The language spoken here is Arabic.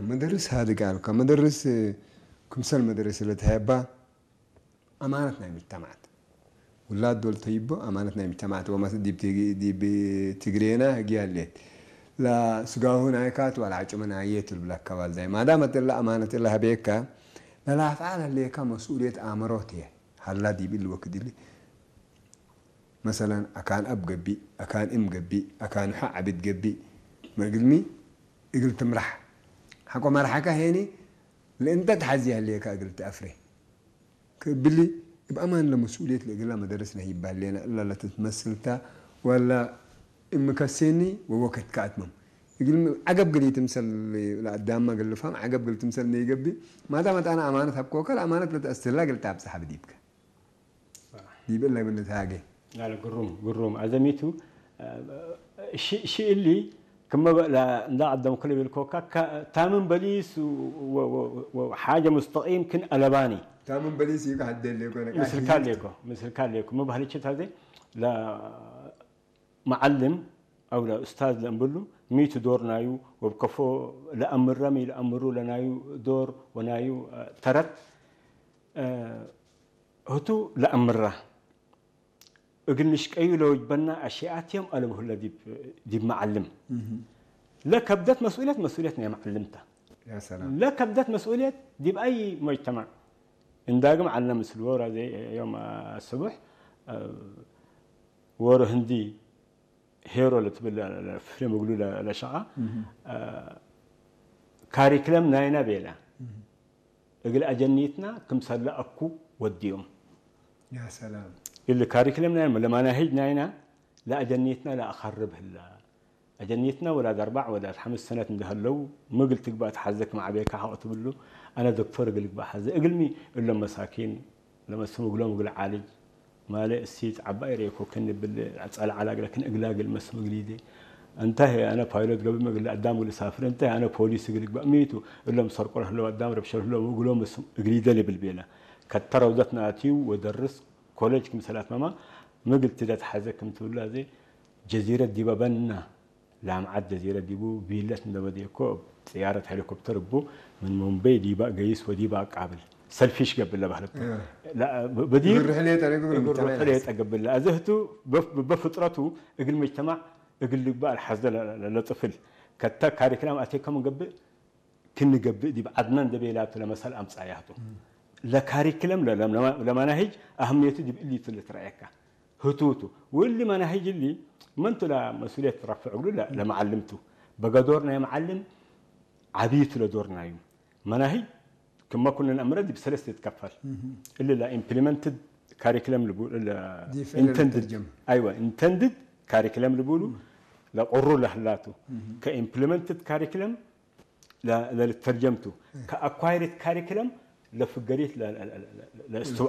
مدرس هذا قال كمدرس كمثال مدرسة اللي تهبا أمانتنا مجتمعات ولاد دول طيبة أمانتنا مجتمعات وما دي بتجرينا قال لي لا سجاهنا عكات ولا عجمنا عيت البلاك كوال زي ما دامت إلا أمانة الله بيكا لا أفعال اللي كان مسؤولية أمراتي هلا دي بالوقت اللي مثلا أكان أب جبي أكان أم جبي أكان حق عبد جبي ما قلمي قلت مرح حكوا مرحكة هني لأن تحزي عليك قلت أفري كبلي بأمان لمسؤولية اللي قلنا مدرسنا هي بالينا إلا لا تتمثلتا ولا مكسيني ووقت كاتمم يقول عقب قلي تمثل لقدام ما قال له فهم عقب قلت تمثل نيجبي ما دامت أنا أمانة هبكوك الأمانة لا تأستلا قلت أبصح بديبك دي بالله من تاجي على قروم عزميته شيء اللي كما لا قدام كل بالكوكا تامن بليس وحاجه مستقيم كن ألباني تامن بليس يقعد ليكو مثل كان ليكو ما بهالشيء هذا لا معلم او لا استاذ لنبلو ميت دور نايو وبكفو لامر رمي لامرو لنايو دور ونايو ترت هتو لامره اقلش اي لو يبنى اشياء يوم انا بقول دي معلم لا كبدت مسؤوليتنا يا معلمته يا سلام لا كبدت مسؤولية دي باي مجتمع ان داقم علم الورا زي يوم الصبح ورا هندي هيرو اللي تبل فيلم يقولوا له شقه كاريكلم ناينا بيلا اقل اجنيتنا كم سلا اكو وديهم يا سلام اللي كاريكلم ناينا لما نهج ناينا لا اجنيتنا لا اخرب هلا اجنيتنا ولا 4 ولا 5 سنوات ندهلو ما قلت بقى تحزك مع بيك حقت بلو انا دكتور قلت بقى حز اقلمي الا مساكين لما سمو قلهم قل عالج مالي السيت عبايريكو كن بالاسال على لكن اقلاق المسمى قليدي انتهي انا بايلوت قبل ما قال قدام ولا سافر انتهي انا بوليس قلت بقى ميتو الا مسرقوا له قدام ربشر له وقولوا مسم قليده لي بالبيله كتروا ذاتنا اتيو ودرس كوليج كم ثلاث ماما ما قلت ذات حزكم تقول له زي جزيره ديبابنا لا معد جزيره ديبو بيلت ندبديكو سياره هليكوبتر بو من مومباي ديبا قيس وديبا قابل سلفيش قبل لا بحلب لا بديل الرحلات الرحلات قبل لا ازهتو بفطرته اقل مجتمع اقل بقى الحزه للطفل كتا كاريكلام اتي كم قبل كن قبل دي عدنان دبيلات لمثل امصاياته لا كاريكلام لما نهج اهميته دي اللي تلترايكا هتوتو واللي ما نهج اللي ما انت لا مسؤوليه ترفع لا لما علمته بقى دورنا يا معلم عبيت لدورنا يوم مناهج كما كنا الامر دي بثلاث تتكفل الا لا امبلمنتد كاريكلم اللي بقول انتندد ايوه انتندد كاريكلم اللي بيقولوا لا قروا لهلاته كامبلمنتد كاريكلم لا ترجمته كاكوايرد كاريكلم لفقريت لا